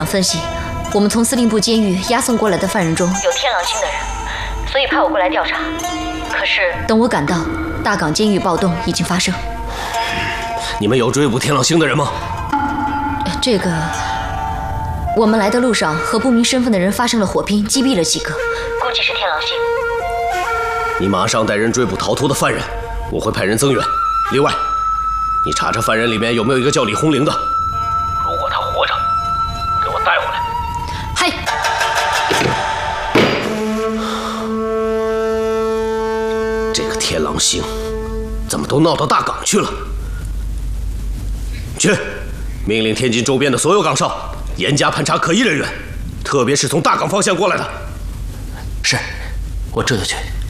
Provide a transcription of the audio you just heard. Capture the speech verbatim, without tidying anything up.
分析，我们从司令部监狱押送过来的犯人中有天狼星的人，所以派我过来调查。可是等我赶到，大港监狱暴动已经发生。 你们有追捕天狼星的人吗？ 这个，我们来的路上和不明身份的人发生了火拼，击毙了几个，估计是天狼星。 你马上带人追捕逃脱的犯人，我会派人增援。另外，你查查犯人里面有没有一个叫李红玲的，如果他活着，给我带回来。 嗨。 这个天狼星怎么都闹到大港去了？去，命令天津周边的所有岗哨严加盘查可疑人员，特别是从大港方向过来的。 是，我这就去。